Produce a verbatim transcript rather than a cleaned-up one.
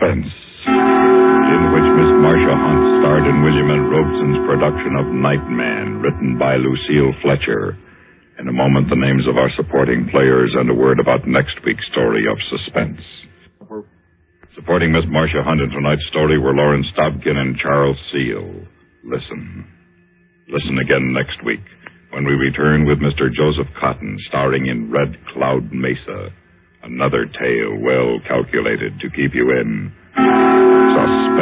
Suspense, in which Miss Marcia Hunt starred in William N. Robeson's production of Nightman, written by Lucille Fletcher. In a moment, the names of our supporting players and a word about next week's story of Suspense. Supporting Miss Marcia Hunt in tonight's story were Lawrence Dobkin and Charles Seal. Listen. Listen again next week when we return with Mister Joseph Cotton starring in Red Cloud Mesa. Another tale well calculated to keep you in suspense.